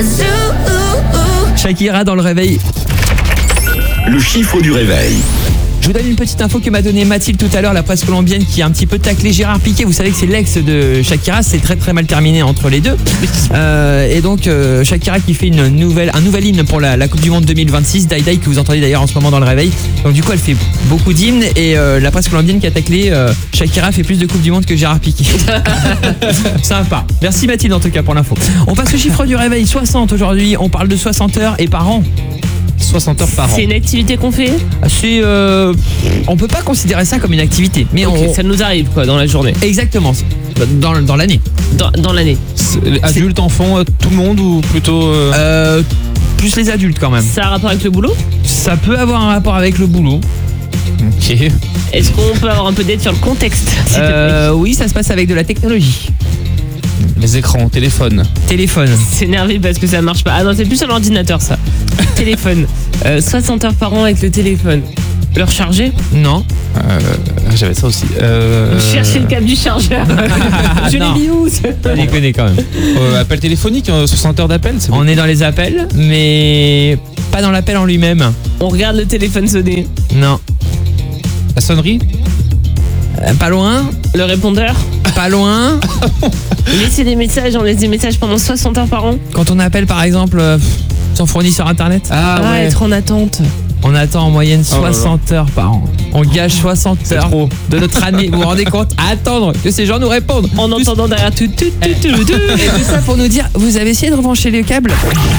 Shakira dans le réveil. Le chiffre du réveil. Je vous donne une petite info que m'a donnée Mathilde tout à l'heure, la presse colombienne qui a un petit peu taclé Gérard Piqué. Vous savez que c'est l'ex de Shakira, c'est très très mal terminé entre les deux. Et donc Shakira qui fait un nouvel hymne pour la Coupe du Monde 2026, Die Die, que vous entendez d'ailleurs en ce moment dans le réveil. Donc du coup elle fait beaucoup d'hymnes et la presse colombienne qui a taclé Shakira fait plus de Coupe du Monde que Gérard Piqué. Sympa. Merci Mathilde en tout cas pour l'info. On passe au chiffre du réveil, 60 aujourd'hui. On parle de 60 heures et par an. 60 heures par an. C'est une activité qu'on fait ? C'est on peut pas considérer ça comme une activité, mais ça nous arrive quoi dans la journée. Exactement. Dans l'année. Dans l'année. Adulte, enfant, tout le monde ou plutôt plus les adultes quand même. Ça a un rapport avec le boulot ? Ça peut avoir un rapport avec le boulot. Ok. Est-ce qu'on peut avoir un peu d'aide sur le contexte s'il te plaît ? Oui, ça se passe avec de la technologie. Les écrans, téléphone. C'est énervé parce que ça marche pas. Ah non, c'est plus sur l'ordinateur ça. Téléphone. 60 heures par an avec le téléphone. Le recharger ? Non. J'avais ça aussi. Chercher le câble du chargeur. Je l'ai mis où ? Je les connais quand même. Appel téléphonique, 60 heures d'appel, c'est bon. On est dans les appels, mais pas dans l'appel en lui-même. On regarde le téléphone sonner. Non. La sonnerie ? Pas loin. Le répondeur ? Pas loin. Laisser des messages, on laisse des messages pendant 60 heures par an. Quand on appelle par exemple son fournisseur internet. Ouais. Être en attente. On attend en moyenne 60 heures par an. On gâche 60 heures de notre année. Vous vous rendez compte ? À attendre que ces gens nous répondent. En entendant derrière tout. Et tout ça pour nous dire, vous avez essayé de rebrancher le câble ?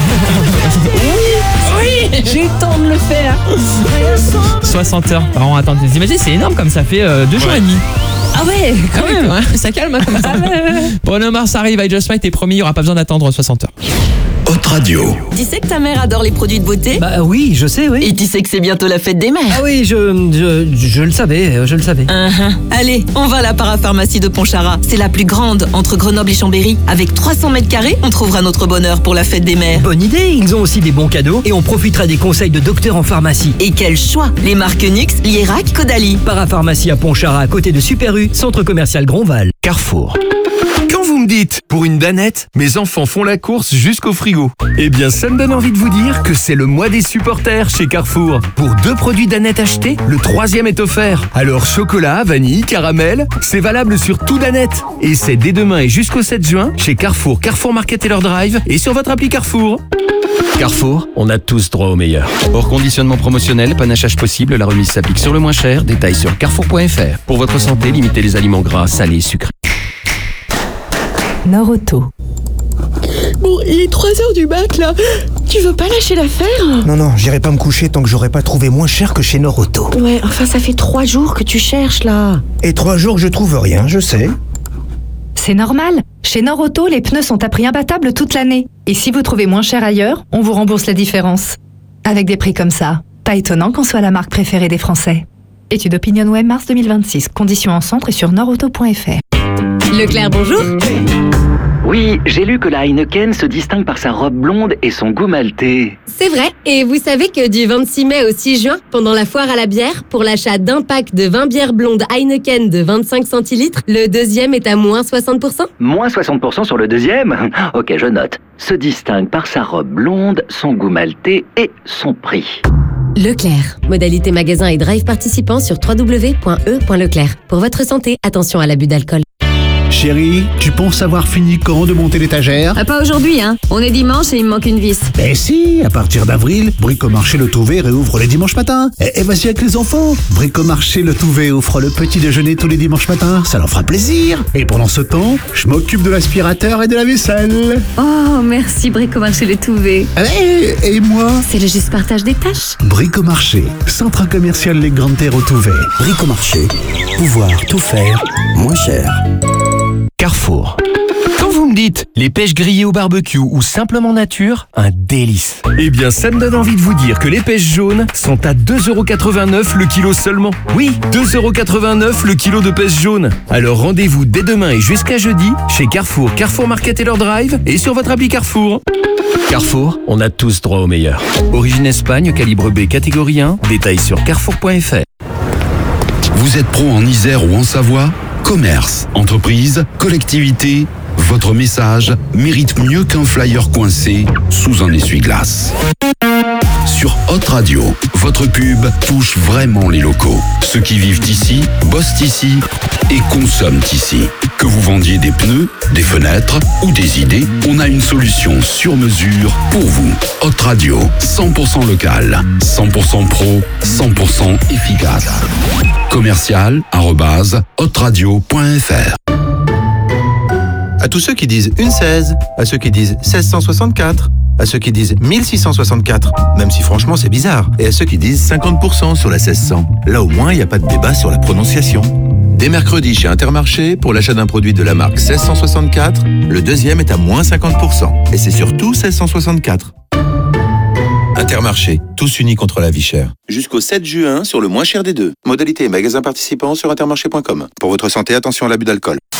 Oui, j'ai le temps de le faire. 60 heures par an à attendre. Vous imaginez, c'est énorme comme ça fait 2 jours et demi. Ah ouais, quand même. Ouais, ça calme comme ça. Bruno Mars arrive, I Just Might, t'es promis, il n'y aura pas besoin d'attendre 60 heures. Haute Radio. Tu sais que ta mère adore les produits de beauté ? Bah oui, je sais, oui. Et tu sais que c'est bientôt la fête des mères ? Ah oui, je le savais. Allez, on va à la parapharmacie de Pontcharrat. C'est la plus grande entre Grenoble et Chambéry. Avec 300 mètres carrés, on trouvera notre bonheur pour la fête des mères. Bonne idée, ils ont aussi des bons cadeaux et on profitera des conseils de docteurs en pharmacie. Et quel choix ! Les marques Nux, Lierac, Caudalie. Parapharmacie à Pontcharrat, à côté de Super U, centre commercial Grandval. Carrefour. Quand vous me dites, pour une danette, mes enfants font la course jusqu'au frigo. Eh bien, ça me donne envie de vous dire que c'est le mois des supporters chez Carrefour. Pour 2 produits danette achetés, le 3e est offert. Alors, chocolat, vanille, caramel, c'est valable sur tout danette. Et c'est dès demain et jusqu'au 7 juin, chez Carrefour, Carrefour Market et leur drive, et sur votre appli Carrefour. Carrefour, on a tous droit au meilleur. Hors conditionnement promotionnel, panachage possible, la remise s'applique sur le moins cher. Détails sur carrefour.fr. Pour votre santé, limitez les aliments gras, salés et sucrés. Norauto. Bon, il est 3h du mat là. Tu veux pas lâcher l'affaire ? Non, j'irai pas me coucher tant que j'aurai pas trouvé moins cher que chez Norauto. Ouais, enfin ça fait 3 jours que tu cherches là. Et 3 jours que je trouve rien, je sais. C'est normal. Chez Norauto, les pneus sont à prix imbattable toute l'année. Et si vous trouvez moins cher ailleurs, on vous rembourse la différence. Avec des prix comme ça, pas étonnant qu'on soit la marque préférée des Français. Étude OpinionWay mars 2026. Conditions en centre et sur norauto.fr. Leclerc, bonjour. Oui, j'ai lu que la Heineken se distingue par sa robe blonde et son goût maltais. C'est vrai, et vous savez que du 26 mai au 6 juin, pendant la foire à la bière, pour l'achat d'un pack de 20 bières blondes Heineken de 25 centilitres, le deuxième est à moins 60%. Moins 60% sur le deuxième ? Ok, je note. Se distingue par sa robe blonde, son goût maltais et son prix. Leclerc. Modalité magasin et drive participant sur www.e.leclerc. Pour votre santé, attention à l'abus d'alcool. Chérie, tu penses avoir fini quand de monter l'étagère ? Pas aujourd'hui, hein. On est dimanche et il me manque une vis. Eh si, à partir d'avril, Bricomarché Le Touvet réouvre les dimanches matins. Et vas-y avec les enfants. Bricomarché Le Touvet offre le petit déjeuner tous les dimanches matins. Ça leur fera plaisir. Et pendant ce temps, je m'occupe de l'aspirateur et de la vaisselle. Oh, merci Bricomarché Le Touvet. Allez, et moi ? C'est le juste partage des tâches. Bricomarché, centre commercial Les Grandes Terres au Touvet. Bricomarché, pouvoir tout faire moins cher. Carrefour. Quand vous me dites les pêches grillées au barbecue ou simplement nature, un délice. Eh bien, ça me donne envie de vous dire que les pêches jaunes sont à 2,89€ le kilo seulement. Oui, 2,89€ le kilo de pêches jaunes. Alors rendez-vous dès demain et jusqu'à jeudi chez Carrefour, Carrefour Market et leur drive et sur votre appli Carrefour. Carrefour, on a tous droit au meilleur. Origine Espagne, calibre B, catégorie 1. Détails sur carrefour.fr. Vous êtes pro en Isère ou en Savoie ? Commerce, entreprise, collectivité, Votre message mérite mieux qu'un flyer coincé sous un essuie-glace. Sur Hot Radio, votre pub touche vraiment les locaux. Ceux qui vivent ici, bossent ici et consomment ici. Que vous vendiez des pneus, des fenêtres ou des idées, on a une solution sur mesure pour vous. Hot Radio, 100% local, 100% pro, 100% efficace. commercial@hotradio.fr. À tous ceux qui disent une 16, à ceux qui disent 1664, à ceux qui disent 1664, même si franchement c'est bizarre, et à ceux qui disent 50% sur la 1600. Là au moins il n'y a pas de débat sur la prononciation. Dès mercredi chez Intermarché, pour l'achat d'un produit de la marque 1664, le deuxième est à moins 50%. Et c'est surtout 1664. Intermarché, tous unis contre la vie chère. Jusqu'au 7 juin sur le moins cher des deux. Modalité et magasin participants sur intermarché.com. Pour votre santé, attention à l'abus d'alcool.